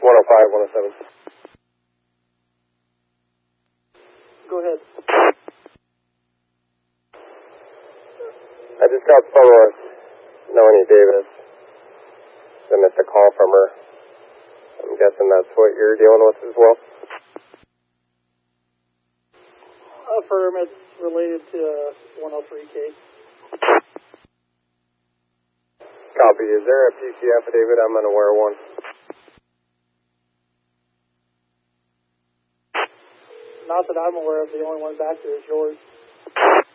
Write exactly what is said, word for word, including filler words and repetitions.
one oh five, one oh seven. Go ahead. I just got phone with Melanie Davis. I missed a call from her. I'm guessing that's what you're dealing with as well. Affirm, it's related to uh, one oh three case. Copy. Is there a P C affidavit? I'm unaware of one. Not that I'm aware of. The only one back there is yours.